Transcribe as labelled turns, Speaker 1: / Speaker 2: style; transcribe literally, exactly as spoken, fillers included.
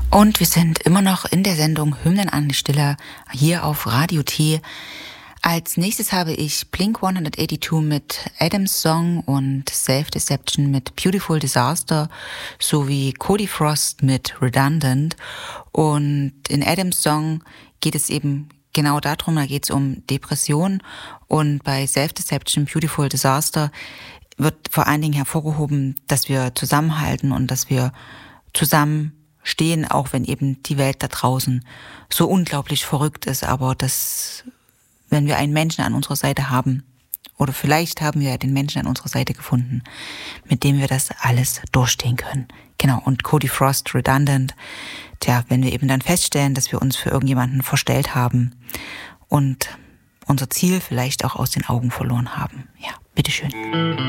Speaker 1: Und wir sind immer noch in der Sendung Hymnen an die Stille hier auf Radio T. Als nächstes habe ich Blink hundertzweiundachtzig mit Adams Song und Self-Deception mit Beautiful Disaster sowie Cody Frost mit Redundant. Und in Adams Song geht es eben genau darum, da geht es um Depression, und bei Self-Deception, Beautiful Disaster wird vor allen Dingen hervorgehoben, dass wir zusammenhalten und dass wir zusammen stehen, auch wenn eben die Welt da draußen so unglaublich verrückt ist, aber dass, wenn wir einen Menschen an unserer Seite haben, oder vielleicht haben wir den Menschen an unserer Seite gefunden, mit dem wir das alles durchstehen können. Genau, und Cody Frost, Redundant, tja, wenn wir eben dann feststellen, dass wir uns für irgendjemanden verstellt haben und unser Ziel vielleicht auch aus den Augen verloren haben. Ja, bitteschön.